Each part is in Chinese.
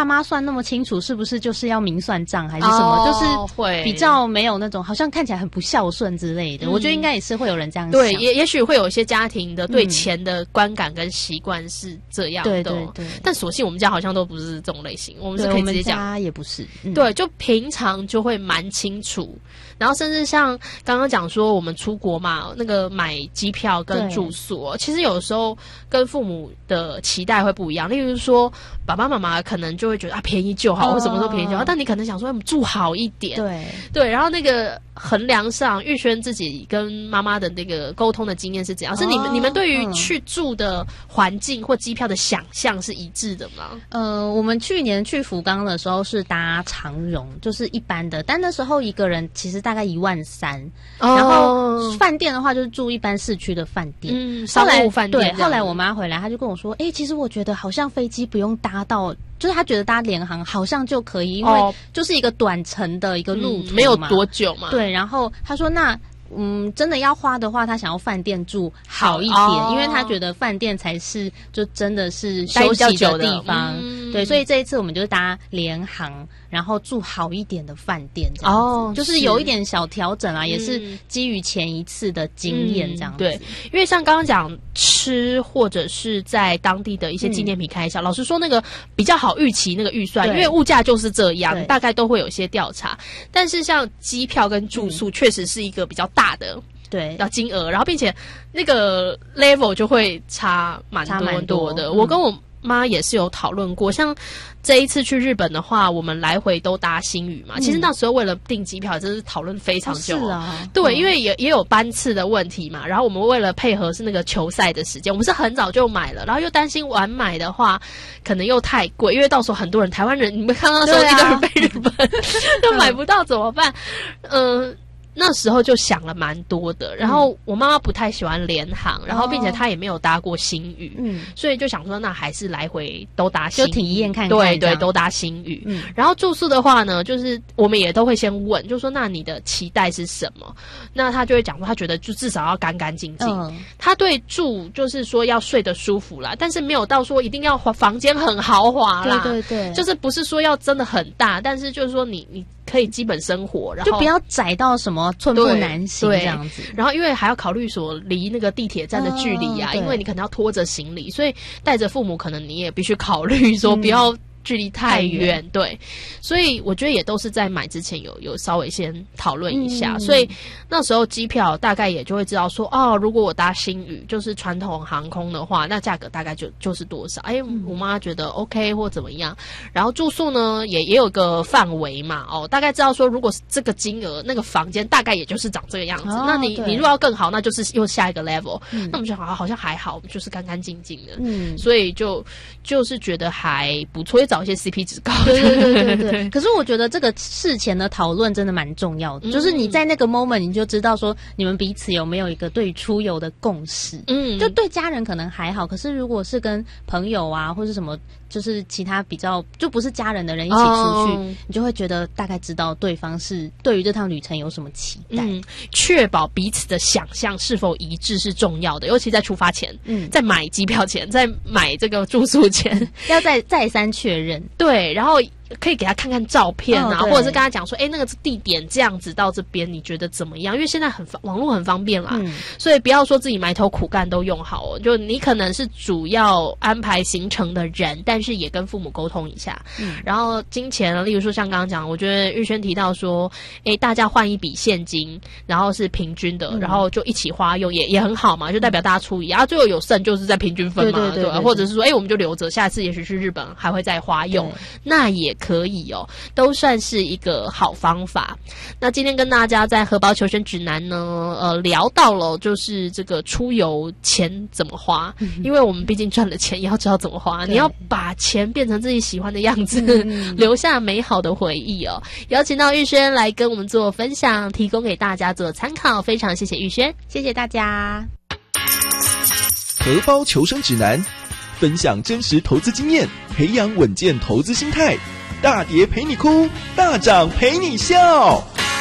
爸妈算那么清楚，是不是就是要明算账还是什么？就是比较没有那种好像看起来很不孝顺之类的。我觉得应该也是会有人这样想。 对，也许会有一些家庭的对钱的观感跟习惯是这样的。 对对对。 但所幸我们家好像都不是这种类型，我们是可以直接讲。 我们家也不是。 对，就平常就会蛮清楚。然后甚至像刚刚讲说我们出国嘛，那个买机票跟住宿，其实有时候跟父母的期待会不一样。例如说爸爸妈妈可能就会觉得便宜就好，或什么时候便宜就好，但你可能想说住好一点。对，然后那个衡量上，玉轩自己跟妈妈的那个沟通的经验是怎样？是你们对于去住的环境或机票的想象是一致的吗？ 我们去年去福冈的时候是搭长荣，就是一般的，但那时候一个人其实大概13000，然后饭店的话就是住一般市区的饭店， 商务饭店。 对，后来我妈回来，她就跟我说，其实我觉得好像飞机不用搭到，就是她觉得搭联航好像就可以，因为就是一个短程的一个路途嘛， 没有多久嘛。 对，然后她说那。真的要花的话，他想要饭店住好一点，因为他觉得饭店才是就真的是休息的地方。对，所以这一次我们就搭联航，然后住好一点的饭店这样子。就是有一点小调整啦，也是基于前一次的经验这样子。 对，因为像刚刚讲吃或者是在当地的一些纪念品开销，老实说那个比较好预期那个预算，因为物价就是这样，大概都会有一些调查。但是像机票跟住宿确实是一个比较大的要金额，然后并且那个 level 就会差蛮多的。我跟我妈也是有讨论过，像这一次去日本的话，我们来回都搭星宇嘛。其实那时候为了订机票，真是讨论非常久。对，因为也有班次的问题嘛。然后我们为了配合是那个球赛的时间，我们是很早就买了，然后又担心晚买的话可能又太贵，因为到时候很多人台湾人，你们看到手机都是飞日本，都买不到怎么办？那时候就想了蛮多的，然后我妈妈不太喜欢联航，然后并且她也没有搭过星宇，所以就想说那还是来回都搭星宇， 就体验看看。 对，都搭星宇。然后住宿的话呢，就是我们也都会先问，就说那你的期待是什么？那她就会讲说，她觉得就至少要干干净净。她对住就是说要睡得舒服啦，但是没有到说一定要房间很豪华啦。 对， 就是不是说要真的很大，但是就是说你可以基本生活，然后就不要窄到什么寸步难行这样子。 然后因为还要考虑说离那个地铁站的距离啊，因为你可能要拖着行李，所以带着父母可能你也必须考虑说不要距离太远。对，所以我觉得也都是在买之前有稍微先讨论一下。所以那时候机票大概也就会知道说，如果我搭星宇就是传统航空的话，那价格大概就是多少。我妈觉得 OK 或怎么样。然后住宿呢也有个范围嘛，大概知道说如果是这个金额，那个房间大概也就是长这个样子。那你如果要更好，那就是又下一个 level。那我们就好像还好，就是干干净净的。所以就是觉得还不错，找一些 CP 值高的。 对。可是我觉得这个事前的讨论真的蛮重要的，就是你在那个 moment 你就知道说你们彼此有没有一个对出游的共识。就对家人可能还好，可是如果是跟朋友啊或是什么，就是其他比较就不是家人的人一起出去，你就会觉得大概知道对方是对于这趟旅程有什么期待。 确保彼此的想象是否一致是重要的，尤其在出发前，在买机票前，在买这个住宿前， 要再三确认。 对，然后可以给他看看照片啊，或者是跟他讲说，那个地点这样子到这边，你觉得怎么样？因为现在网络很方便啦，所以不要说自己埋头苦干都用好哦。就你可能是主要安排行程的人，但是也跟父母沟通一下。然后金钱呢，例如说像刚刚讲，我觉得玉轩提到说，大家换一笔现金，然后是平均的，然后就一起花用，也很好嘛，就代表大家出一，然后最后有剩就是在平均分嘛，对吧？或者是说，我们就留着，下次也许去日本还会再花用，那也可以哦，都算是一个好方法。那今天跟大家在荷包求生指南呢，聊到了就是这个出游钱怎么花，因为我们毕竟赚了钱，也要知道怎么花。你要把钱变成自己喜欢的样子，留下美好的回忆哦。邀请到玉轩来跟我们做分享，提供给大家做参考。非常谢谢玉轩， 谢谢大家。 荷包求生指南，分享真实投资经验，培养稳健投资心态。大跌陪你哭，大涨陪你笑。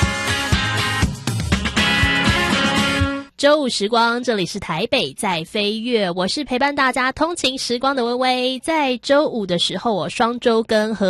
周五时光，这里是台北在飞跃，我是陪伴大家通勤时光的微微。在周五的时候，我双周跟